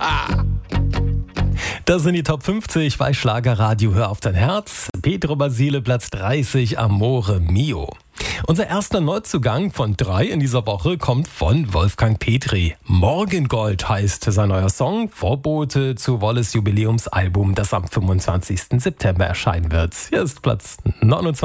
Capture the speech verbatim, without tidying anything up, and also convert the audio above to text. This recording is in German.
Das sind die Top fünfzig bei Schlagerradio. Hör auf dein Herz. Pedro Basile, Platz dreißig, Amore Mio. Unser erster Neuzugang von drei in dieser Woche kommt von Wolfgang Petri. Morgengold heißt sein neuer Song, Vorbote zu Wolles Jubiläumsalbum, das am fünfundzwanzigsten September erscheinen wird. Hier ist Platz neunundzwanzig.